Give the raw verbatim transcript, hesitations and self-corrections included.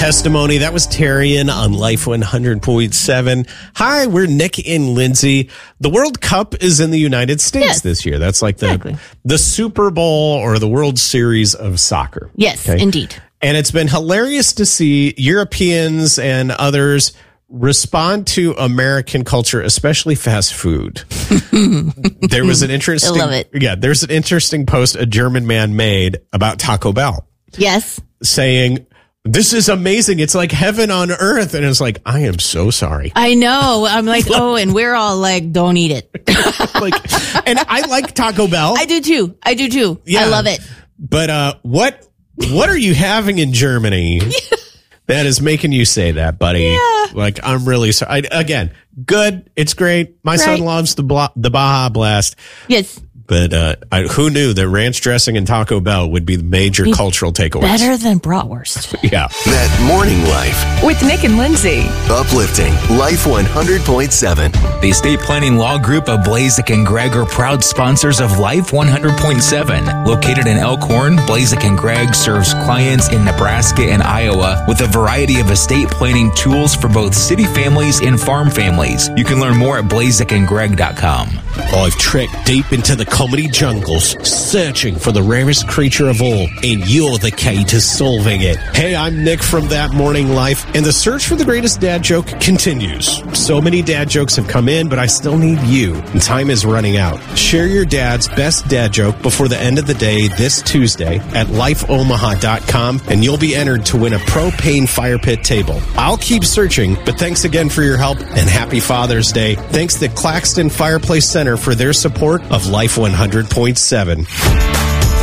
Testimony. That was Tarian on Life one hundred point seven. Hi, we're Nick and Lindsay. The World Cup is in the United States yes. this year. That's like the, exactly. the Super Bowl or the World Series of soccer. Yes, okay? Indeed. And it's been hilarious to see Europeans and others respond to American culture, especially fast food. There was an interesting, I love it. Yeah, there's an interesting post a German man made about Taco Bell. Yes. Saying, this is amazing. It's like heaven on earth. And it's like, I am so sorry. I know. I'm like, oh, and we're all like, don't eat it. Like, and I like Taco Bell. I do too. I do too. Yeah. I love it. But uh, what what are you having in Germany that is making you say that, buddy? Yeah. Like, I'm really sorry. I, again, good. It's great. My right. son loves the bla- the Baja Blast. Yes. But uh, I, who knew that ranch dressing and Taco Bell would be the major be cultural takeaways? Better than bratwurst. Yeah. That morning life. With Nick and Lindsay. Uplifting Life one hundred point seven. The estate planning law group of Blazek and Gregg are proud sponsors of Life one hundred point seven. Located in Elkhorn, Blazek and Gregg serves clients in Nebraska and Iowa with a variety of estate planning tools for both city families and farm families. You can learn more at blazek and gregg dot com. Oh, I've trekked deep into the comedy jungles, searching for the rarest creature of all, and you're the key to solving it. Hey, I'm Nick from That Morning Life, and the search for the greatest dad joke continues. So many dad jokes have come in, but I still need you, and time is running out. Share your dad's best dad joke before the end of the day this Tuesday at life omaha dot com, and you'll be entered to win a propane fire pit table. I'll keep searching, but thanks again for your help, and happy Father's Day. Thanks to Claxton Fireplace Center for their support of Life one hundred point seven.